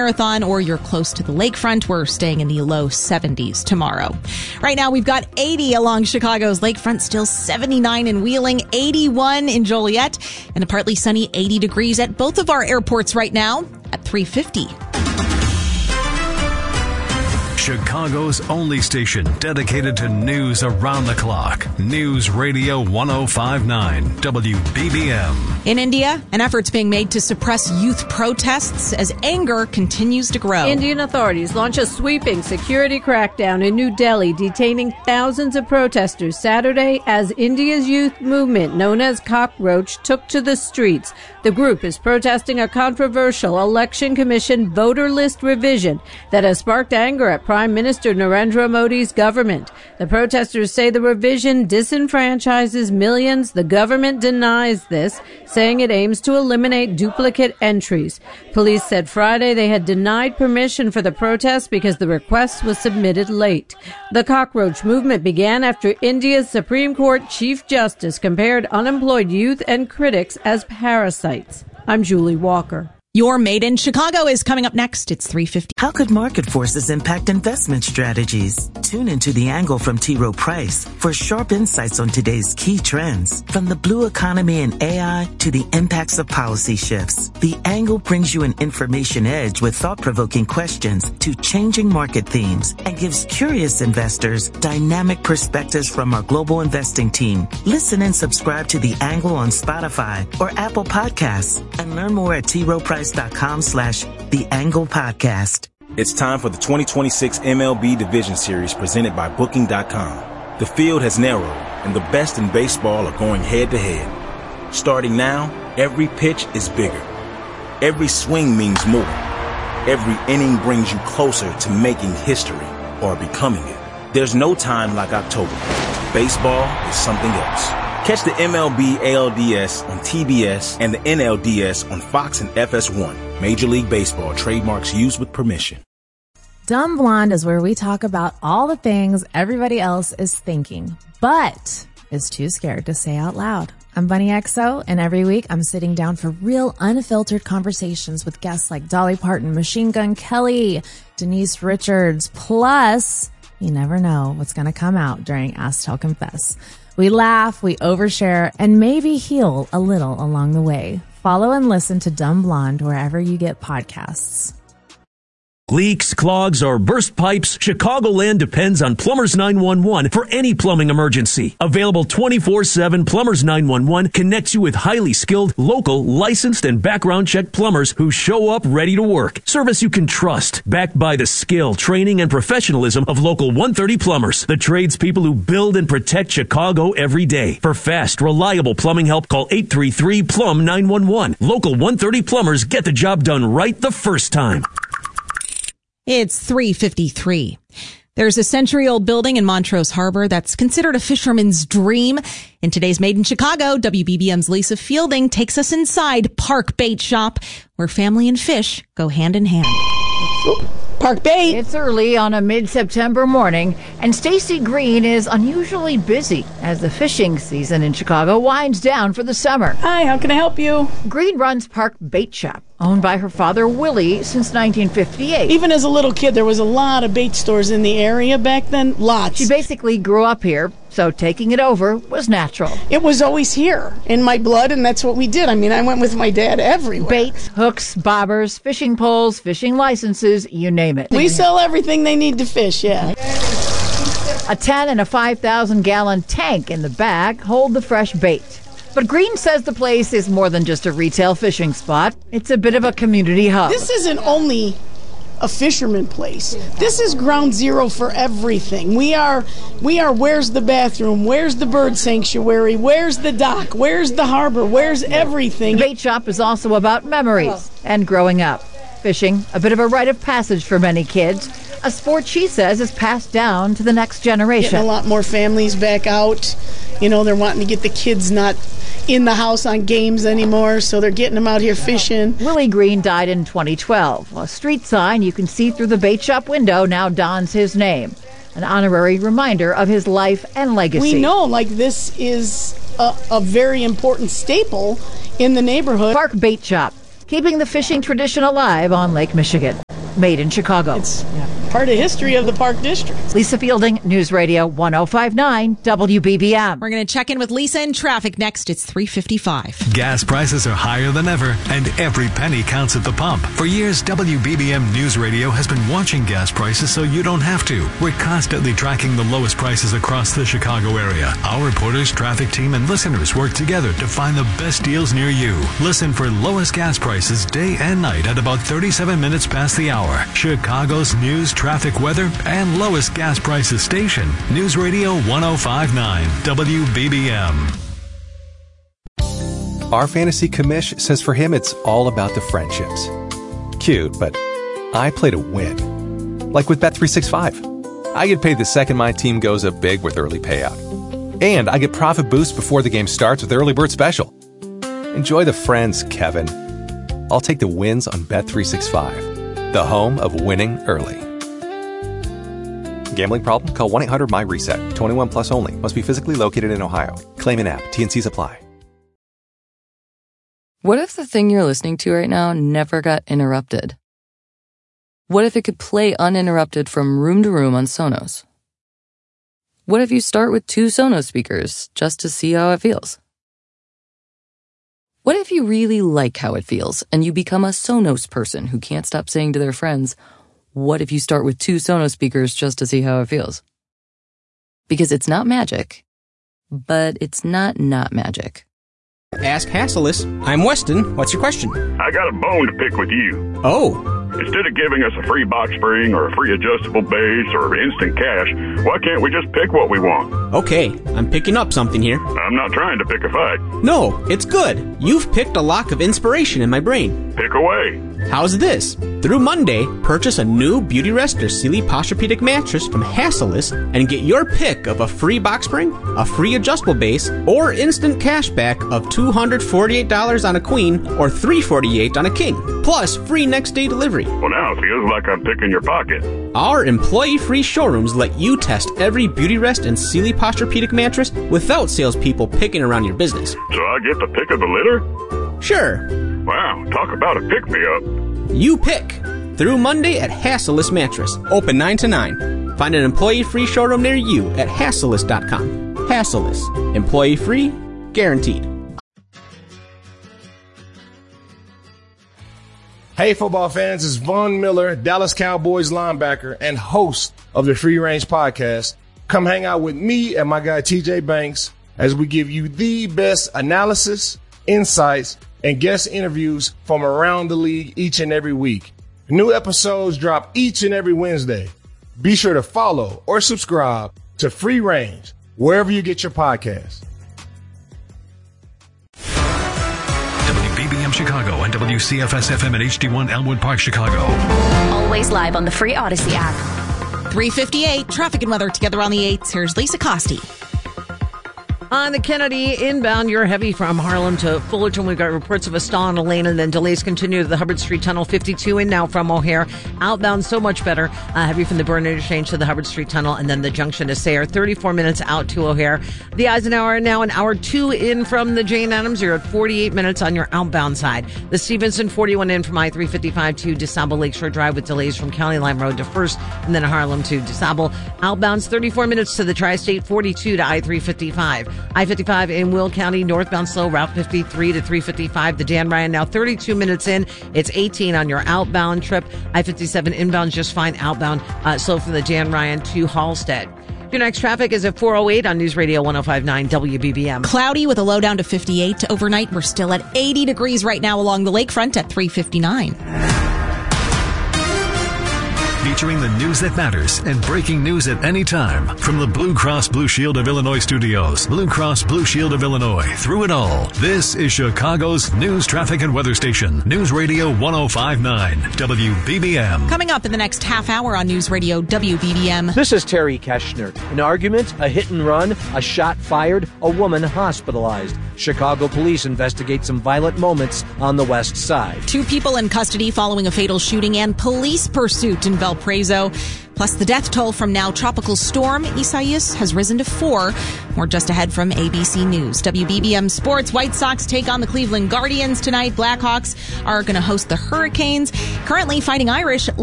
Marathon or you're close to the lakefront, we're staying in the low 70s tomorrow. Right now, we've got 80 along Chicago's lakefront, still 79 in Wheeling, 81 in Joliet, and a partly sunny 80 degrees at both of our airports right now at 350. Chicago's only station dedicated to news around the clock. News Radio 1059 WBBM. In India, an effort's being made to suppress youth protests as anger continues to grow. Indian authorities launch a sweeping security crackdown in New Delhi, detaining thousands of protesters Saturday as India's youth movement, known as Cockroach, took to the streets. The group is protesting a controversial Election Commission voter list revision that has sparked anger at Prime Minister Narendra Modi's government. The protesters say the revision disenfranchises millions. The government denies this, saying it aims to eliminate duplicate entries. Police said Friday they had denied permission for the protest because the request was submitted late. The Cockroach movement began after India's Supreme Court Chief Justice compared unemployed youth and critics as parasites. I'm Julie Walker. Your Made in Chicago is coming up next. It's 3:50. How could market forces impact investment strategies? Tune into The Angle from T. Rowe Price for sharp insights on today's key trends. From the blue economy and AI to the impacts of policy shifts, The Angle brings you an information edge with thought-provoking questions to changing market themes and gives curious investors dynamic perspectives from our global investing team. Listen and subscribe to The Angle on Spotify or Apple Podcasts and learn more at troprice.com/The Angle Podcast. It's time for the 2026 MLB Division Series presented by Booking.com. The field has narrowed, and the best in baseball are going head-to-head. Starting now, every pitch is bigger. Every swing means more. Every inning brings you closer to making history or becoming it. There's no time like October. Baseball is something else. Catch the MLB ALDS on TBS and the NLDS on Fox and FS1. Major League Baseball trademarks used with permission. Dumb Blonde is where we talk about all the things everybody else is thinking, but is too scared to say out loud. I'm Bunny XO, and every week I'm sitting down for real unfiltered conversations with guests like Dolly Parton, Machine Gun Kelly, Denise Richards, plus you never know what's going to come out during Ask Tell Confess. We laugh, we overshare, and maybe heal a little along the way. Follow and listen to Dumb Blonde wherever you get podcasts. Leaks, clogs, or burst pipes, Chicagoland depends on Plumbers 911 for any plumbing emergency. Available 24/7, Plumbers 911 connects you with highly skilled, local, licensed, and background check plumbers who show up ready to work. Service you can trust, backed by the skill, training, and professionalism of Local 130 Plumbers, the tradespeople who build and protect Chicago every day. For fast, reliable plumbing help, call 833-PLUM-911. Local 130 Plumbers get the job done right the first time. It's 3:53. There's a century-old building in Montrose Harbor that's considered a fisherman's dream. In today's Made in Chicago, WBBM's Lisa Fielding takes us inside Park Bait Shop, where family and fish go hand in hand. Park Bait. It's early on a mid-September morning, and Stacy Green is unusually busy as the fishing season in Chicago winds down for the summer. Hi, how can I help you? Green runs Park Bait Shop, owned by her father, Willie, since 1958. Even as a little kid, there was a lot of bait stores in the area back then. Lots. She basically grew up here, so taking it over was natural. It was always here in my blood, and that's what we did. I mean, I went with my dad everywhere. Baits, hooks, bobbers, fishing poles, fishing licenses, you name it. We sell everything they need to fish, yeah. A 10 and a 5,000-gallon tank in the back hold the fresh bait. But Green says the place is more than just a retail fishing spot. It's a bit of a community hub. This isn't only a fisherman place. This is ground zero for everything. We are where's the bathroom? Where's the bird sanctuary? Where's the dock? Where's the harbor? Where's everything? The bait shop is also about memories and growing up. Fishing, a bit of a rite of passage for many kids. A sport she says is passed down to the next generation. Getting a lot more families back out. You know, they're wanting to get the kids not in the house on games anymore, so they're getting them out here fishing. Willie Green died in 2012. A street sign you can see through the bait shop window now dons his name, an honorary reminder of his life and legacy. We know, like, this is a very important staple in the neighborhood. Park Bait Shop, keeping the fishing tradition alive on Lake Michigan. made in Chicago. It's part of history of the Park District. Lisa Fielding, News Radio 105.9 WBBM. We're going to check in with Lisa in traffic next. It's 3:55. Gas prices are higher than ever, and every penny counts at the pump. For years, WBBM News Radio has been watching gas prices so you don't have to. We're constantly tracking the lowest prices across the Chicago area. Our reporters, traffic team, and listeners work together to find the best deals near you. Listen for lowest gas prices day and night at about 37 minutes past the hour. Chicago's news, traffic, weather, and lowest gas prices station. News Radio 105.9 WBBM. Our fantasy commish says for him it's all about the friendships. Cute, but I play to win. Like with Bet365. I get paid the second my team goes up big with early payout. And I get profit boost before the game starts with Early Bird Special. Enjoy the friends, Kevin. I'll take the wins on Bet365, the home of winning early. Gambling problem? Call 1-800-MY-RESET. 21 plus only. Must be physically located in Ohio. Claim in app. T&Cs apply. What if the thing you're listening to right now never got interrupted? What if it could play uninterrupted from room to room on Sonos? What if you start with 2 Sonos speakers just to see how it feels? What if you really like how it feels and you become a Sonos person who can't stop saying to their friends, what if you start with 2 Sonos speakers just to see how it feels? Because it's not magic, but it's not magic. Ask Hassellus. I'm Weston. What's your question? I got a bone to pick with you. Oh. Instead of giving us a free box spring or a free adjustable base or instant cash, why can't we just pick what we want? Okay, I'm picking up something here. I'm not trying to pick a fight. No, it's good. You've picked a lock of inspiration in my brain. Pick away. How's this? Through Monday, purchase a new Beautyrest or Sealy Posturepedic mattress from Hassellus and get your pick of a free box spring, a free adjustable base, or instant cash back of $248 on a queen or $348 on a king, plus free next day delivery. Well, now it feels like I'm picking your pocket. Our employee-free showrooms let you test every Beautyrest and Sealy Posturepedic mattress without salespeople picking around your business. So I get the pick of the litter? Sure. Wow, talk about a pick-me-up. You pick. Through Monday at Hassellus Mattress. Open 9 to 9. Find an employee-free showroom near you at Hassellus.com. Hassellus. Employee-free, guaranteed. Hey, football fans, it's Von Miller, Dallas Cowboys linebacker and host of the Free Range Podcast. Come hang out with me and my guy TJ Banks as we give you the best analysis, insights, and guest interviews from around the league each and every week. New episodes drop each and every Wednesday. Be sure to follow or subscribe to Free Range wherever you get your podcasts. WBBM Chicago and WCFS-FM at HD1 Elmwood Park, Chicago. Always live on the free Odyssey app. 3:58, traffic and weather together on the 8s. Here's Lisa Costi. On the Kennedy inbound, you're heavy from Harlem to Fullerton. We've got reports of a stall in a lane, and then delays continue to the Hubbard Street Tunnel. 52 in now from O'Hare. Outbound, so much better. Heavy from the Byrne interchange to the Hubbard Street Tunnel, and then the junction to Sayre. 34 minutes out to O'Hare. The Eisenhower now an hour 2 in from the Jane Addams. You're at 48 minutes on your outbound side. The Stevenson 41 in from I-355 to DeSable Lakeshore Drive with delays from County Line Road to First, and then Harlem to DeSable. Outbounds 34 minutes to the Tri-State, 42 to I-355. I-55 in Will County, northbound slow, Route 53 to 355. The Dan Ryan now 32 minutes in. It's 18 on your outbound trip. I-57 inbound just fine. Outbound slow from the Dan Ryan to Halstead. Your next traffic is at 4:08 on News Radio 105.9 WBBM. Cloudy with a low down to 58. Overnight, we're still at 80 degrees right now along the lakefront at 3:59. Featuring the news that matters and breaking news at any time. From the Blue Cross Blue Shield of Illinois studios, Blue Cross Blue Shield of Illinois, through it all. This is Chicago's news, traffic, and weather station. News Radio 105.9 WBBM. Coming up in the next half hour on News Radio WBBM. This is Terry Keshner. An argument, a hit and run, a shot fired, a woman hospitalized. Chicago police investigate some violent moments on the west side. 2 people in custody following a fatal shooting and police pursuit in Valparaiso. Plus the death toll from now tropical storm Isaias has risen to 4. More just ahead from ABC News. WBBM Sports. White Sox take on the Cleveland Guardians tonight. Blackhawks are going to host the Hurricanes. Currently Fighting Irish